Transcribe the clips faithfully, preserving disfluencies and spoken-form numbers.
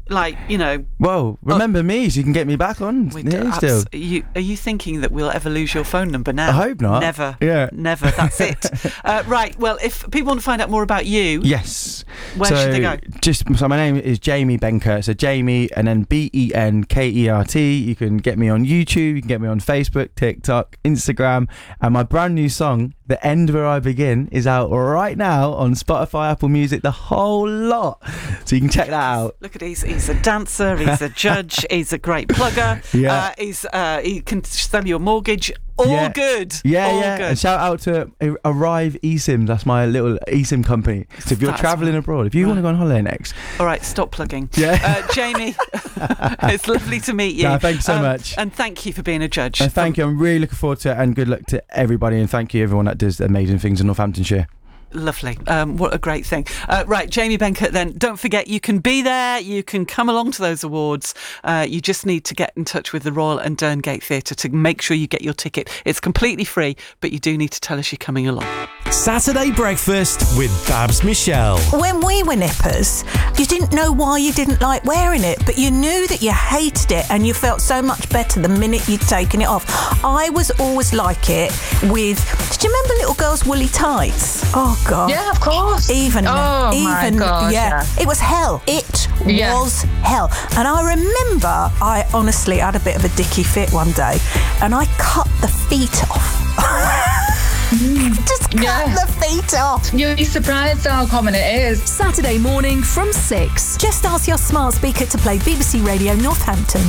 like, you know... Well, remember uh, me, so you can get me back on here still. Are you, are you thinking that we'll ever lose your phone number now? I hope not. Never. Yeah. Never. That's it. uh, right. Well, if people want to find out more about you... Yes. Where so should they go? Just, so my name is Jamie Benkert. So Jamie and then B E N K E R T. You can get me on YouTube. You can get me on Facebook, TikTok, Instagram. And my brand new song, The End Where I Begin, is out right now on Spotify, Apple Music, the whole lot. So you can check that out. Look at he's he's a dancer, he's a judge, he's a great plugger. Yeah. Uh, he's uh, he can sell you a mortgage. All yeah. good. Yeah, All yeah. good. And shout out to Arrive eSIM. That's my little eSIM company. So if you're That's travelling right. abroad, if you right. want to go on holiday next. All right, stop plugging. Yeah. Uh, Jamie, it's lovely to meet you. No, thank you so um, much. And thank you for being a judge. And thank you. I'm really looking forward to it. And good luck to everybody. And thank you everyone that does amazing things in Northamptonshire. Lovely. Um, what a great thing. Uh, right, Jamie Benkert then. Don't forget, you can be there. You can come along to those awards. Uh, you just need to get in touch with the Royal and Derngate Theatre to make sure you get your ticket. It's completely free, but you do need to tell us you're coming along. Saturday Breakfast with Babs Michelle. When we were nippers, you didn't know why you didn't like wearing it, but you knew that you hated it and you felt so much better the minute you'd taken it off. I was always like it with... Did you remember little girls' woolly tights? Oh, God. Yeah, of course. Even, oh even, my God, yeah. yeah. It was hell. It yeah. was hell. And I remember I honestly had a bit of a dicky fit one day and I cut the feet off. Just cut yeah. the feet off. You'll be surprised how common it is. Saturday morning from six. Just ask your smart speaker to play B B C Radio Northampton.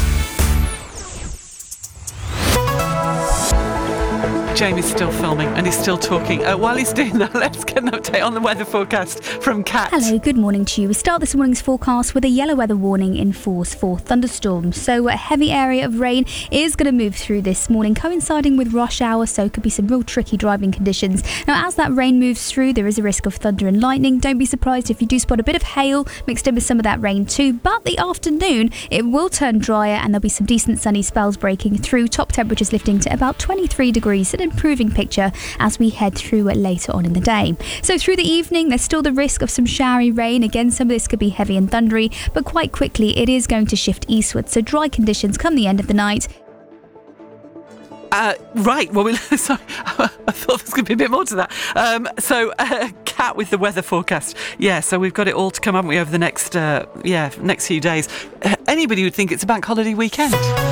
Jamie's still filming and he's still talking. Uh, while he's doing that, let's get an update on the weather forecast from Kat. Hello, good morning to you. We start this morning's forecast with a yellow weather warning in force for thunderstorms. So a heavy area of rain is going to move through this morning, coinciding with rush hour, so it could be some real tricky driving conditions. Now, as that rain moves through, there is a risk of thunder and lightning. Don't be surprised if you do spot a bit of hail mixed in with some of that rain too. But the afternoon, it will turn drier and there'll be some decent sunny spells breaking through. Top temperatures lifting to about twenty-three degrees. An improving picture as we head through later on in the day. So through the evening, there's still the risk of some showery rain. Again, some of this could be heavy and thundery, but quite quickly it is going to shift eastward. So dry conditions come the end of the night. Uh, right, well, we, sorry, I thought there was going to be a bit more to that. Um, so, uh, Kat with the weather forecast. Yeah, so we've got it all to come, haven't we, over the next, uh, yeah, next few days. Uh, anybody would think it's a bank holiday weekend.